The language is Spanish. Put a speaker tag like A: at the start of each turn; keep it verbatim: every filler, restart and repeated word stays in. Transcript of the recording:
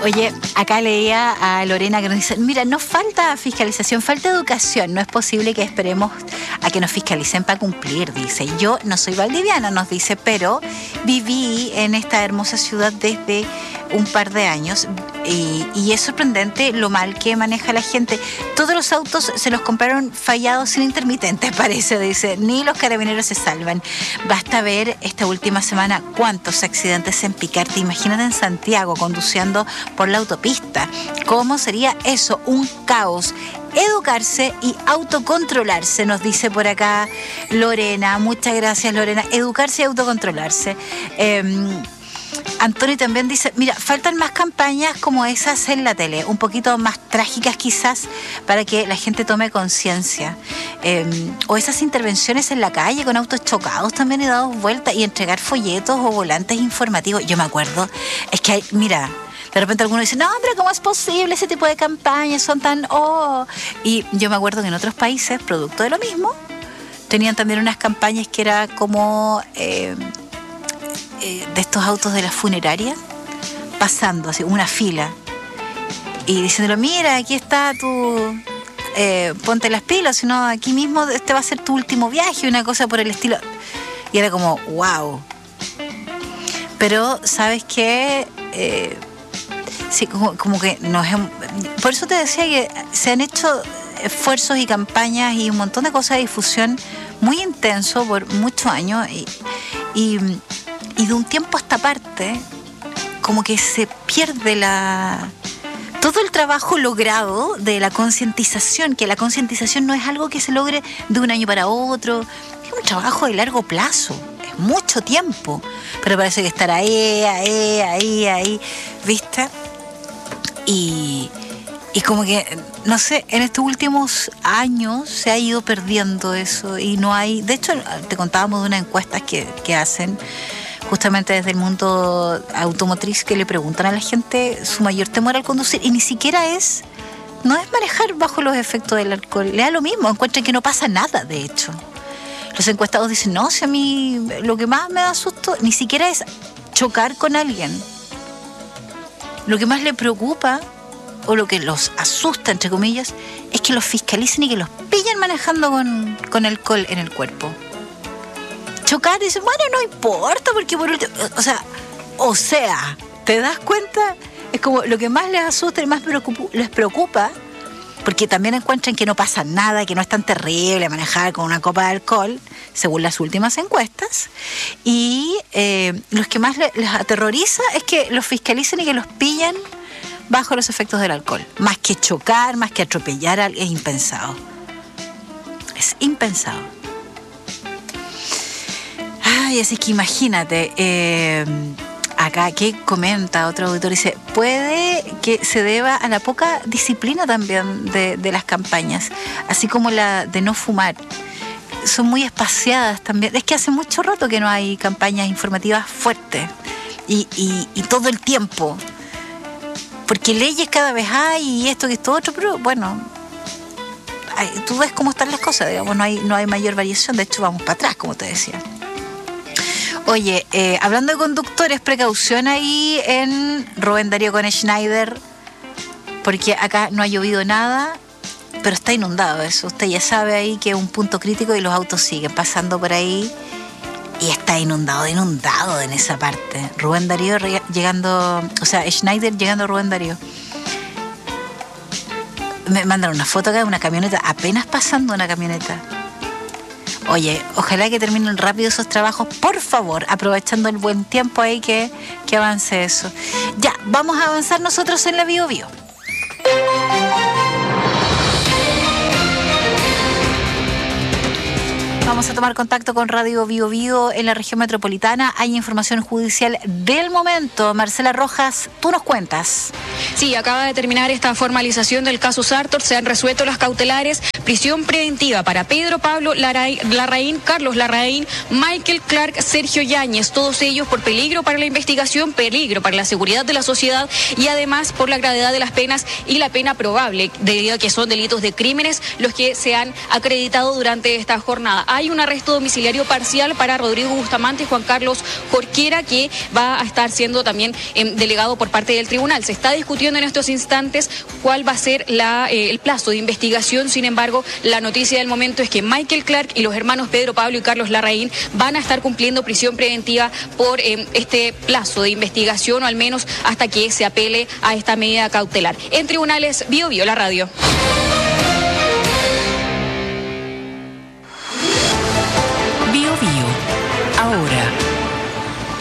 A: Oye, acá leía a Lorena que nos dice, mira, no falta fiscalización, falta educación. No es posible que esperemos a que nos fiscalicen para cumplir, dice. Yo no soy valdiviana, nos dice, pero viví en esta hermosa ciudad desde un par de años y, y es sorprendente lo mal que maneja la gente. Todos los autos se los compraron fallados sin intermitentes, parece, dice. Ni los carabineros se salvan. Basta ver esta última semana cuántos accidentes en Picarte. Imagínate en Santiago conduciendo por la autopista. ¿Cómo sería eso? Un caos. Educarse y autocontrolarse, nos dice por acá Lorena. Muchas gracias, Lorena. Educarse y autocontrolarse. Eh, Antonio también dice, mira, faltan más campañas como esas en la tele, un poquito más trágicas quizás, para que la gente tome conciencia. Eh, o esas intervenciones en la calle con autos chocados también he dado vueltas y entregar folletos o volantes informativos. Yo me acuerdo, es que hay, mira... De repente algunos dicen, no, hombre, ¿cómo es posible ese tipo de campañas? Son tan... oh. Y yo me acuerdo que en otros países, producto de lo mismo, tenían también unas campañas que era como eh, eh, de estos autos de la funeraria, pasando así, una fila. Y diciéndolo, mira, aquí está tu... Eh, ponte las pilas, sino aquí mismo este va a ser tu último viaje, una cosa por el estilo. Y era como, wow. Pero, ¿sabes qué? Eh, Sí, como, como que nos hem... Por eso te decía que se han hecho esfuerzos y campañas y un montón de cosas de difusión muy intenso por muchos años y, y, y de un tiempo a esta parte como que se pierde la todo el trabajo logrado de la concientización, que la concientización no es algo que se logre de un año para otro, es un trabajo de largo plazo. Mucho tiempo, pero parece que estar ahí, ahí, ahí, ahí, ¿viste? Y, y como que, no sé, en estos últimos años se ha ido perdiendo eso y no hay... De hecho, te contábamos de unas encuestas que, que hacen justamente desde el mundo automotriz que le preguntan a la gente su mayor temor al conducir y ni siquiera es... No es manejar bajo los efectos del alcohol, le da lo mismo, encuentran que no pasa nada, de hecho. Los encuestados dicen, no, si a mí lo que más me da susto ni siquiera es chocar con alguien. Lo que más le preocupa, o lo que los asusta, entre comillas, es que los fiscalicen y que los pillen manejando con, con alcohol en el cuerpo. Chocar, dicen, bueno, no importa, porque por último... O sea, o sea, ¿te das cuenta? Es como lo que más les asusta y más preocupa, les preocupa, porque también encuentran que no pasa nada, que no es tan terrible manejar con una copa de alcohol, según las últimas encuestas. Y eh, los que más les, les aterroriza es que los fiscalicen y que los pillen bajo los efectos del alcohol. Más que chocar, más que atropellar, es impensado. Es impensado. Ay, así que imagínate... Eh, Acá, que comenta otro auditor, dice, puede que se deba a la poca disciplina también de, de las campañas, así como la de no fumar. Son muy espaciadas también. Es que hace mucho rato que no hay campañas informativas fuertes y, y, y todo el tiempo. Porque leyes cada vez hay y esto, que esto, otro, pero bueno, hay, tú ves cómo están las cosas, digamos, no hay, no hay mayor variación, de hecho vamos para atrás, como te decía. Oye, eh, hablando de conductores, precaución ahí en Rubén Darío con Schneider, porque acá no ha llovido nada, pero está inundado eso. Usted ya sabe ahí que es un punto crítico y los autos siguen pasando por ahí y está inundado, inundado en esa parte. Rubén Darío llegando, o sea, Schneider llegando a Rubén Darío. Me mandan una foto acá de una camioneta, apenas pasando una camioneta. Oye, ojalá que terminen rápido esos trabajos, por favor, aprovechando el buen tiempo ahí que, que avance eso. Ya, vamos a avanzar nosotros en la Bio Bio. Vamos a tomar contacto con Radio Bio Bio en la región metropolitana. Hay información judicial del momento. Marcela Rojas, tú nos cuentas.
B: Sí, acaba de terminar esta formalización del caso Sartor. Se han resuelto las cautelares. Prisión preventiva para Pedro Pablo Larraín, Carlos Larraín, Michael Clark, Sergio Yáñez. Todos ellos por peligro para la investigación, peligro para la seguridad de la sociedad y además por la gravedad de las penas y la pena probable, debido a que son delitos de crímenes los que se han acreditado durante esta jornada. hay un arresto domiciliario parcial para Rodrigo Bustamante y Juan Carlos Jorquera, que va a estar siendo también eh, delegado por parte del tribunal. Se está discutiendo en estos instantes cuál va a ser la, eh, el plazo de investigación. Sin embargo, la noticia del momento es que Michael Clark y los hermanos Pedro Pablo y Carlos Larraín van a estar cumpliendo prisión preventiva por eh, este plazo de investigación, o al menos hasta que se apele a esta medida cautelar. En tribunales, Bio Bio, la radio.
C: Bio Bio, ahora